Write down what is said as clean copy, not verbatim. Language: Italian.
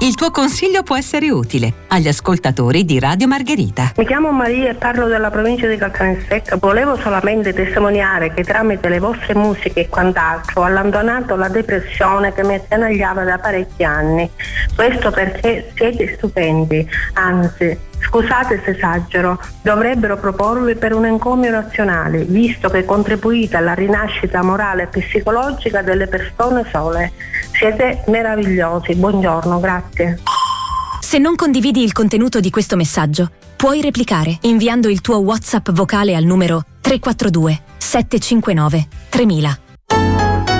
Il tuo consiglio può essere utile agli ascoltatori di Radio Margherita. Mi chiamo Maria e parlo della provincia di Caltanissetta. Volevo solamente testimoniare che tramite le vostre musiche e quant'altro ho allontanato la depressione che mi attanagliava da parecchi anni. Questo perché siete stupendi, anzi, scusate se esagero, dovrebbero proporvi per un encomio nazionale, visto che contribuite alla rinascita morale e psicologica delle persone sole. Siete meravigliosi, buongiorno, grazie. Se non condividi il contenuto di questo messaggio, puoi replicare inviando il tuo WhatsApp vocale al numero 342 759 3000.